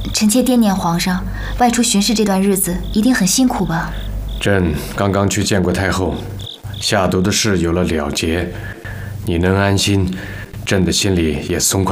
臣妾惦念皇上，外出巡视这段日子一定很辛苦吧？ 朕刚刚去见过太后，下毒的事有了了结，你能安心，朕的心里也松快